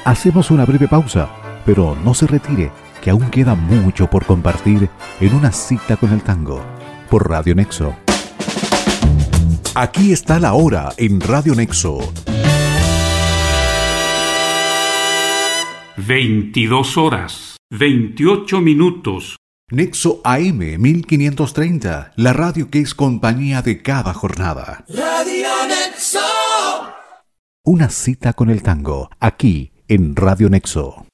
Hacemos una breve pausa, pero no se retire, que aún queda mucho por compartir en Una cita con el tango, por Radio Nexo. Aquí está la hora en Radio Nexo. 22 horas, 28 minutos. Nexo AM 1530, la radio que es compañía de cada jornada. Radio Nexo. Una cita con el tango, aquí en Radio Nexo.